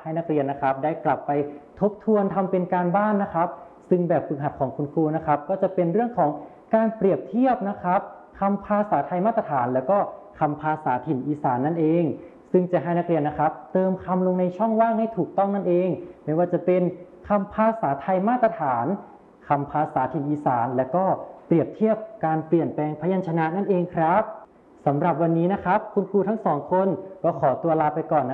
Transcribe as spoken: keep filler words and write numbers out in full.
ให้นักเรียนนะครับได้กลับไปทบทวนทำเป็นการบ้านนะครับซึ่งแบบฝึกหัดของคุณครูนะครับก็จะเป็นเรื่องของการเปรียบเทียบนะครับคำภาษาไทยมาตรฐานแล้วก็คำภาษาถิ่นอีสานนั่นเองซึ่งจะให้นักเรียนนะครับเติมคำลงในช่องว่างให้ถูกต้องนั่นเองไม่ว่าจะเป็นคำภาษาไทยมาตรฐานคำภาษาถิ่นอีสานและก็เปรียบเทียบการเปลี่ยนแปลงพยัญชนะนั่นเองครับสำหรับวันนี้นะครับคุณครูทั้งสองคนก็ขอตัวลาไปก่อนนะ